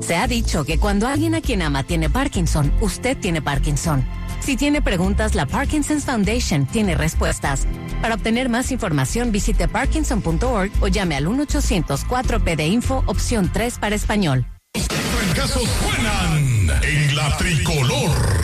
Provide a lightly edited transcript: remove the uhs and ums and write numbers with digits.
Se ha dicho que cuando alguien a quien ama tiene Parkinson, usted tiene Parkinson. Si tiene preguntas, la Parkinson's Foundation tiene respuestas. Para obtener más información, visite parkinson.org o llame al 1-800-4PD-INFO, opción 3 para español. Los trancazos suenan en la tricolor.